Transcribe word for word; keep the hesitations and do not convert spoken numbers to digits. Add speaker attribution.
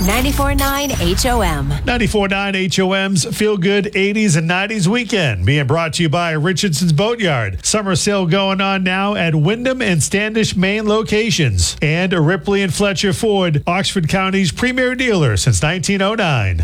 Speaker 1: ninety-four point nine H O M.
Speaker 2: ninety-four point nine H O M's Feel Good eighties and nineties Weekend, being brought to you by Richardson's Boatyard. Summer sale going on now at Wyndham and Standish, Maine locations. And Ripley and Fletcher Ford, Oxford County's premier dealer since nineteen oh nine.